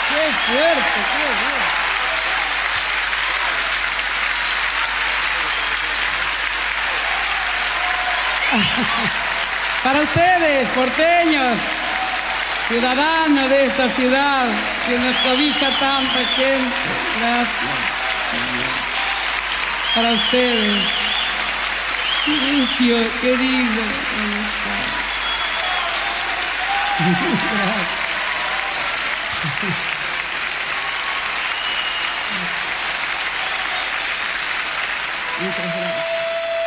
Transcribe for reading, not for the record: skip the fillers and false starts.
¡Qué fuerte, qué fuerte! Para ustedes, porteños, ciudadanos de esta ciudad, que nos cobija tanta gente. Gracias. Para ustedes. Lucio, querido. Gracias.